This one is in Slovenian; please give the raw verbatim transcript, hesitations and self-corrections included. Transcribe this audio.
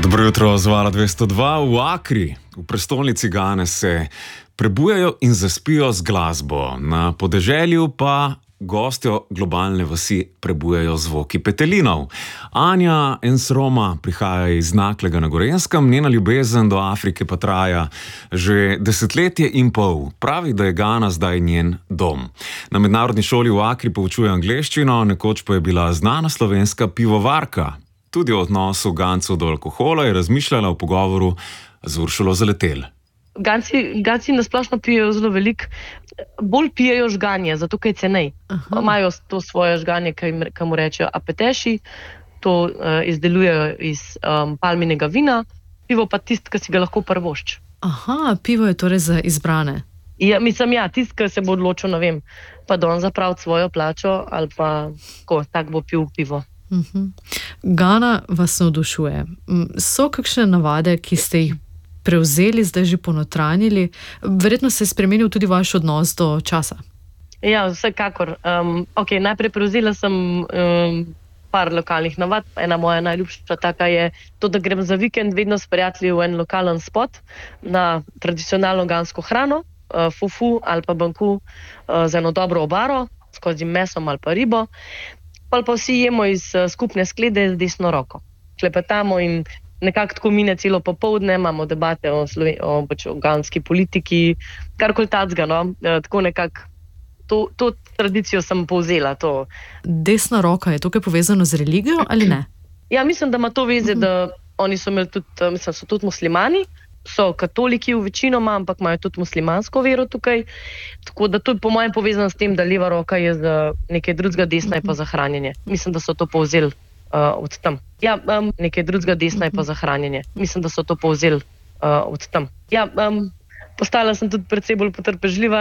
Dobro jutro, Zvala dvesto dva. V Akri, v prestolnici Gane, se prebujajo in zaspijo z glasbo. Na podeželju pa gostjo globalne vasi prebujajo zvoki petelinov. Anja Ensroma prihaja iz Naklega na Gorenjskem, njena ljubezen do Afrike pa traja že desetletje in pol. Pravi, da je Gana zdaj njen dom. Na mednarodni šoli v Akri poučuje angleščino, nekoč pa je bila znana slovenska pivovarka. Tudi o odnosu Gancev do alkohola je razmišljala v pogovoru z Uršulo Zaletel. Ganci, ganci nasplošno pijejo zelo veliko, bolj pijejo žganje, zato kaj cenej. Imajo to svoje žganje, ki mu rečejo apeteši, to uh, izdelujejo iz um, palminega vina, pivo pa tisto, ki si ga lahko prvošči. Aha, pivo je torej za izbrane. Ja, mislim, ja, tisto, ki se bo odločil, ne vem, pa don zapraviti svojo plačo ali pa ko, tak bo pil pivo. Uh-huh. Gana vas navdušuje. So kakšne navade, ki ste jih prevzeli, zdaj že ponotranjili? Verjetno se je spremenil tudi vaš odnos do časa. Ja, vsekakor. Um, okay, najprej prevzela sem um, par lokalnih navad. Ena moja najljubša taka je to, da grem za vikend vedno s prijatelji v en lokalen spot na tradicionalno gansko hrano, uh, fufu ali pa banku uh, z eno dobro obaro, skozi mesom ali pa ribo. Pa pa vsi jemo iz uh, skupne sklede z desno roko. Klepetamo in nekako tako mine celo popoldne, imamo debate o, Sloven- o, pač o ganski politiki, karkoli tacga, no. E, tako nekako to, to tradicijo sem povzela. To. Desna roka, je to kaj povezano z religijo ali ne? Ja, mislim, da ima to veze, da oni so imeli tudi, mislim, so tudi muslimani, so katoliki v večinoma, ampak imajo tudi muslimansko vero tukaj. Tako da to je po mojem povezano s tem, da leva roka je za nekaj drugega, desna je pa za hranjenje. Mislim, da so to povzeli uh, od tam. Ja, um, nekaj drugega, desna je pa za hranjenje. Mislim, da so to povzeli uh, od tam. Ja, um, postala sem tudi precej bolj potrpežljiva.